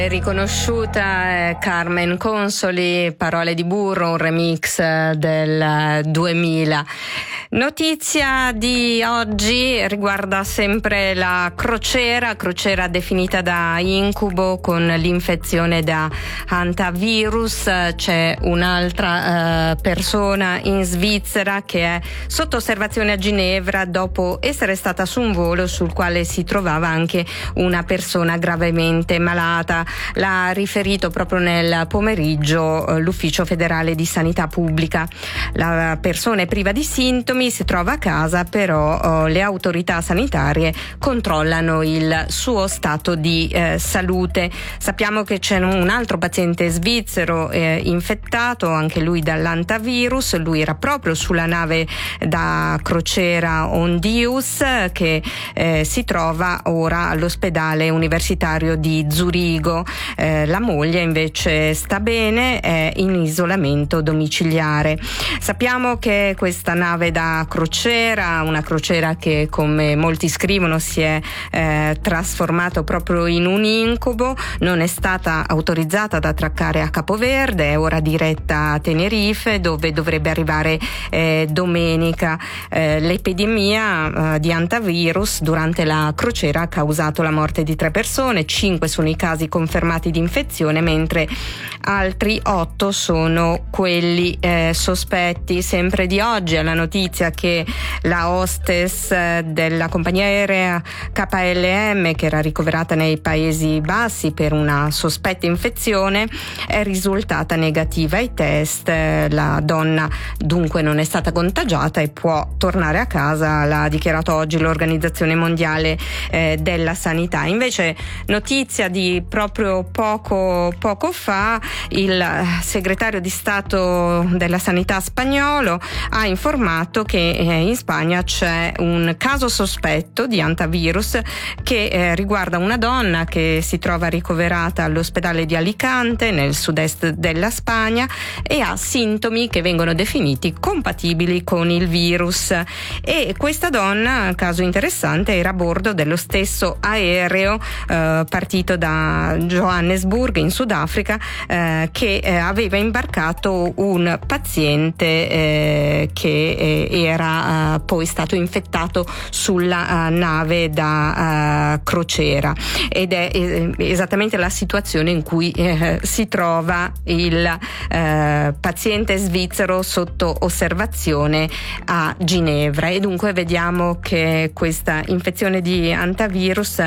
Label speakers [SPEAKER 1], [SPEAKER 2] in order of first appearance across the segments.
[SPEAKER 1] Riconosciuta Carmen Consoli, Parole di burro, un remix del 2000. Notizia di oggi riguarda sempre la crociera definita da incubo con l'infezione da hantavirus. C'è un'altra persona in Svizzera che è sotto osservazione a Ginevra dopo essere stata su un volo sul quale si trovava anche una persona gravemente malata. L'ha riferito proprio nel pomeriggio l'Ufficio federale di sanità pubblica. La persona è priva di sintomi, si trova a casa, però le autorità sanitarie controllano il suo stato di salute. Sappiamo che c'è un altro paziente svizzero infettato, anche lui dall'hantavirus. Lui era proprio sulla nave da crociera Ondius che si trova ora all'ospedale universitario di Zurigo. La moglie invece sta bene, è in isolamento domiciliare. Sappiamo che questa nave da crociera, una crociera che, come molti scrivono, si è trasformato proprio in un incubo, non è stata autorizzata ad attraccare a Capoverde, è ora diretta a Tenerife, dove dovrebbe arrivare domenica. L'epidemia di hantavirus durante la crociera ha causato la morte di 3 persone, 5 sono i casi confermati di infezione, mentre altri 8 sono quelli sospetti. Sempre di oggi è la notizia che la hostess della compagnia aerea KLM, che era ricoverata nei Paesi Bassi per una sospetta infezione, è risultata negativa ai test. La donna dunque non è stata contagiata e può tornare a casa, l'ha dichiarato oggi l'Organizzazione Mondiale della Sanità. Invece, notizia di proprio poco fa, il segretario di Stato della Sanità spagnolo ha informato che in Spagna c'è un caso sospetto di hantavirus che riguarda una donna che si trova ricoverata all'ospedale di Alicante nel sud-est della Spagna e ha sintomi che vengono definiti compatibili con il virus. E questa donna, caso interessante, era a bordo dello stesso aereo partito da Johannesburg in Sudafrica che aveva imbarcato un paziente che era poi stato infettato sulla nave da crociera, ed è esattamente la situazione in cui si trova il paziente svizzero sotto osservazione a Ginevra. E dunque vediamo che questa infezione di hantavirus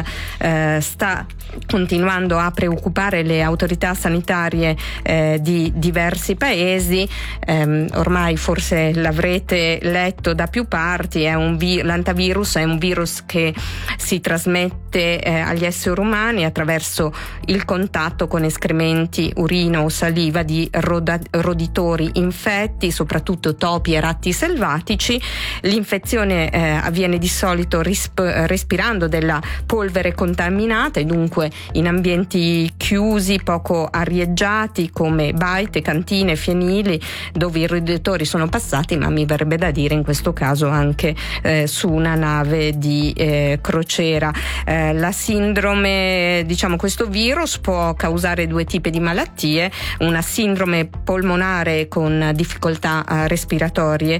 [SPEAKER 1] sta continuando a preoccupare le autorità sanitarie di diversi paesi. Ormai forse l'avrete letto da più parti, l'hantavirus è un virus che si trasmette agli esseri umani attraverso il contatto con escrementi, urina o saliva di roditori infetti, soprattutto topi e ratti selvatici. L'infezione avviene di solito respirando della polvere contaminata e dunque in ambienti chiusi, poco arieggiati, come baite, cantine, fienili, dove i roditori sono passati, ma mi verrebbe da dire in questo caso anche su una nave di crociera. La sindrome, questo virus può causare 2 tipi di malattie: una sindrome polmonare con difficoltà respiratorie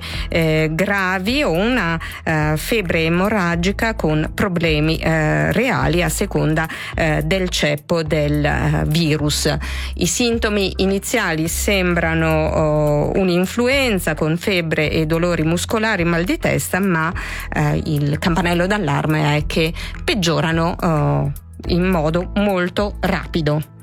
[SPEAKER 1] gravi o una febbre emorragica con problemi reali a seconda del ceppo del virus. I sintomi iniziali sembrano un'influenza con febbre e dolori muscolari, mal di testa, ma il campanello d'allarme è che peggiorano in modo molto rapido.